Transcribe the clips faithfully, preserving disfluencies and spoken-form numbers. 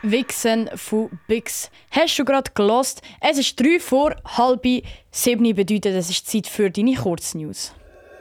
Wichsen von Bix. Hast du gerade gelost? Es ist drei vor halb sieben, bedeutet, es ist Zeit für deine Kurznews.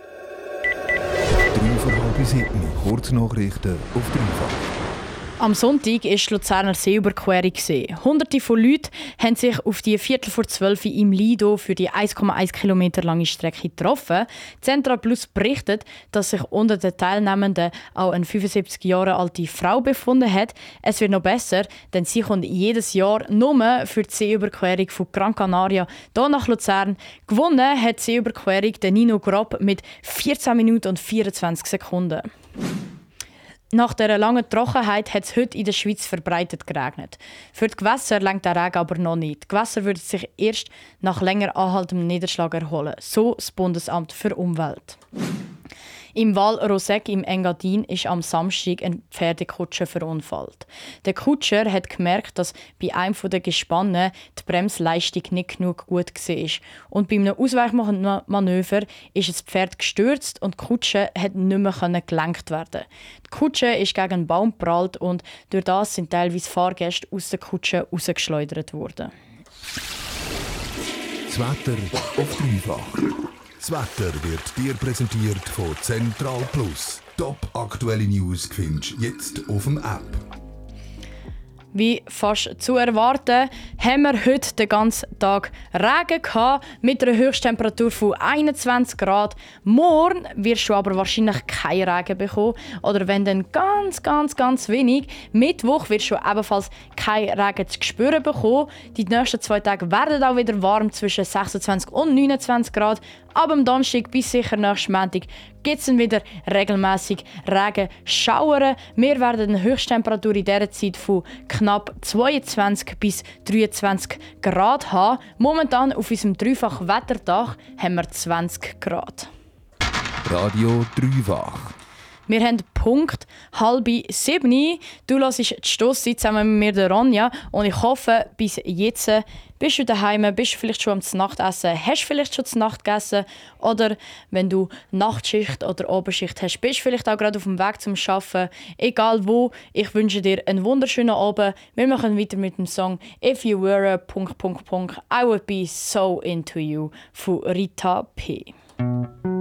drei vor halb sieben, Kurznachrichten auf dreifach. Am Sonntag war die Luzerner Seeüberquerung. Hunderte von Leuten haben sich auf die Viertel vor zwölf im Lido für die eins Komma eins Kilometer lange Strecke getroffen. Central Plus berichtet, dass sich unter den Teilnehmenden auch eine fünfundsiebzig Jahre alte Frau befunden hat. Es wird noch besser, denn sie kommt jedes Jahr nur für die Seeüberquerung von Gran Canaria hier nach Luzern. Gewonnen hat die Seeüberquerung der Nino Grob mit vierzehn Minuten und vierundzwanzig Sekunden. Nach dieser langen Trockenheit hat es heute in der Schweiz verbreitet geregnet. Für die Gewässer reicht der Regen aber noch nicht. Die Gewässer würden sich erst nach länger anhaltendem Niederschlag erholen, so das Bundesamt für Umwelt. Im Val Roseg im Engadin ist am Samstag ein Pferdekutscher verunfallt. Der Kutscher hat gemerkt, dass bei einem der Gespanne die Bremsleistung nicht genug gut war. Und bei einem Ausweichmanöver ist das Pferd gestürzt und die Kutsche hat nicht mehr gelenkt werden. Die Kutsche ist gegen einen Baum geprallt und durch das sind teilweise Fahrgäste aus der Kutsche rausgeschleudert worden. Das Wetter auf dreifach. Das Wetter wird dir präsentiert von Central Plus. Top aktuelle News findest du jetzt auf dem App. Wie fast zu erwarten, haben wir heute den ganzen Tag Regen gehabt, mit einer Höchsttemperatur von einundzwanzig Grad. Morgen wirst du aber wahrscheinlich keinen Regen bekommen. Oder wenn dann ganz, ganz, ganz wenig. Mittwoch wirst du ebenfalls keinen Regen zu spüren bekommen. Die nächsten zwei Tage werden auch wieder warm, zwischen sechsundzwanzig und neunundzwanzig Grad. Aber am Donnerstag bis sicher nächsten Montag gibt es dann wieder regelmäßig Regen, Schauern. Wir werden eine Höchsttemperatur in dieser Zeit von knapp zweiundzwanzig bis dreiundzwanzig Grad haben. Momentan auf unserem dreifachen Wetterdach haben wir zwanzig Grad. Radio dreifach. Wir haben Punkt halb sieben. Du hörst die Stosszeit zusammen mit mir, der Ronja. Und ich hoffe, bis jetzt bist du daheim, bist du vielleicht schon am Nachtessen, hast vielleicht schon zur Nacht gegessen. Oder wenn du Nachtschicht oder Abendschicht hast, bist du vielleicht auch gerade auf dem Weg zum Arbeiten. Egal wo, ich wünsche dir einen wunderschönen Abend. Wir machen weiter mit dem Song «If You Were a... I Would Be So Into You» von Rita P.